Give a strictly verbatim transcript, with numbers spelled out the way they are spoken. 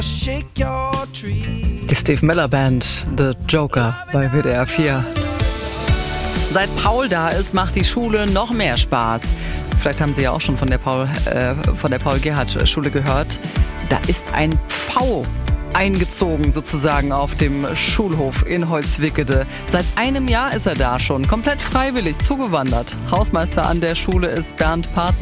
Die Steve Miller Band, The Joker bei W D R vier. Seit Paul da ist, macht die Schule noch mehr Spaß. Vielleicht haben Sie ja auch schon von der Paul, äh, von der Paul-Gerhardt-Schule gehört. Da ist ein Pfau eingezogen sozusagen auf dem Schulhof in Holzwickede. Seit einem Jahr ist er da schon, komplett freiwillig zugewandert. Hausmeister an der Schule ist Bernd Partmann.